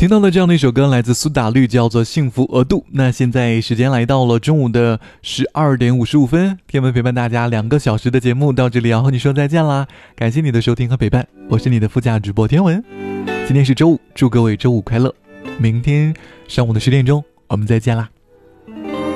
听到的这样的一首歌来自苏打绿，叫做《幸福额度》。那现在时间来到了中午的12:55，天文陪伴大家2个小时的节目到这里要和你说再见啦，感谢你的收听和陪伴，我是你的副驾主播天文。今天是周五，祝各位周五快乐，明天上午的10点钟我们再见啦。